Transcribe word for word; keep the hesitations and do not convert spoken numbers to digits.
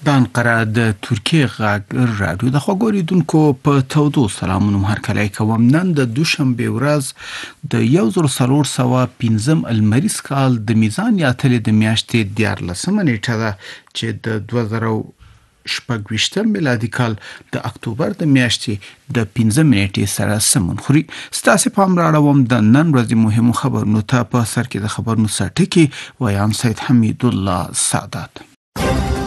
د انقره د ترکیې غږ رادیو د خوږو اوریدونکو په تودو سلامونو هرکلی کوم. نن د دوشنبې ورځ د یو زر څلور سوه پنځم لمریز کال د میزان یا اتلې د میاشتې دیارلسمه نیټه ده چې د دوه زره شپږ ویشتم میلادي کال د اکتوبر د میاشتې د پنځمې نیټې سره سمون خوري. ستاسې پام راړوم د نن ورځې مهمو خبرونو ته. په سر کې د خبرونو سرټکي ویان سید حمید الله سعادت.